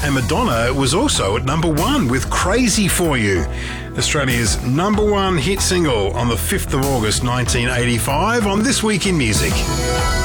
And Madonna was also at number 1 with Crazy For You, Australia's number 1 hit single on the 5th of August 1985 on This Week in Music.